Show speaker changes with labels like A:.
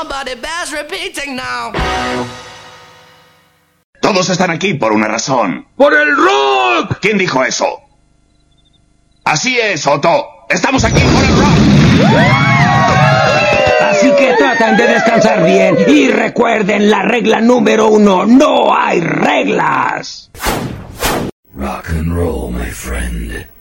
A: Somebody bears repeating now.
B: Todos están aquí por una razón.
C: ¡Por el rock!
B: ¿Quién dijo eso? Así es, Otto. Estamos aquí por el rock.
D: Así que traten de descansar bien y recuerden la regla número 1, no hay reglas.
E: Rock and roll, my friend.